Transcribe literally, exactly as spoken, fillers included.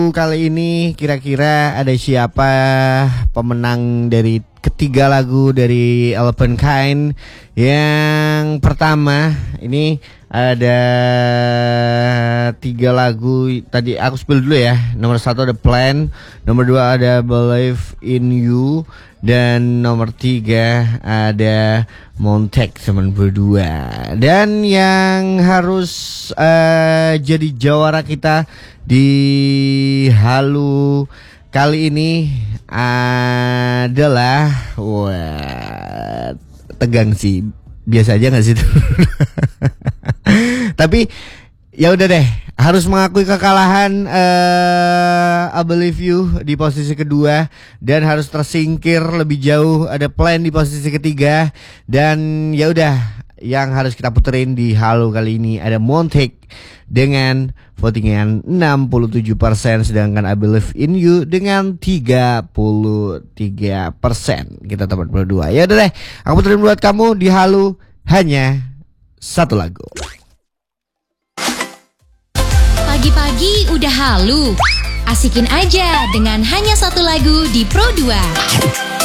Kali ini kira-kira ada siapa pemenang dari ketiga lagu dari Elephant Kind. Yang pertama ini ada tiga lagu. Tadi aku spill dulu ya. Nomor satu ada Plan, nomor dua ada Believe in You, dan nomor tiga ada Montek teman berdua. Dan yang harus uh, jadi jawara kita di Halu kali ini adalah, wah, tegang sih, biasa aja nggak sih? Tapi ya udah deh, harus mengakui kekalahan uh, I Believe You di posisi kedua, dan harus tersingkir lebih jauh ada Plan di posisi ketiga. Dan ya udah, yang harus kita puterin di Halo kali ini ada Montek dengan votingan enam puluh tujuh persen, sedangkan I Believe in You dengan tiga puluh tiga persen. Kita tempat berdua. Ya udah deh, aku puterin buat kamu di Halo hanya satu lagu. Pagi-pagi udah halu. Asikin aja dengan hanya satu lagu di Pro dua.